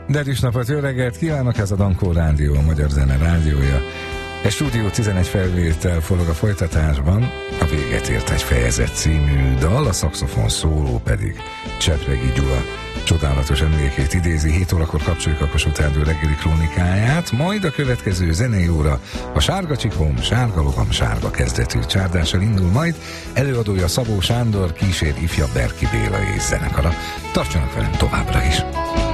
Derűs napot, jó reggelt kívánok, ez a Dankó Rádió, a Magyar Zene rádiója. Egy Stúdió 11 felvétel forog a folytatásban, a Véget ért egy fejezet című dal, a szaxofon szóló pedig Csepregi Gyula csodálatos emlékét idézi. 7 órakor kapcsoljuk a Kossuth Rádió reggeli krónikáját, majd a következő zenei óra a Sárga Csikom, Sárga Lovam, Sárga kezdetű csárdással indul majd, előadója Szabó Sándor, kísér ifjabb Berki Béla és zenekara. Tartsanak velem továbbra is!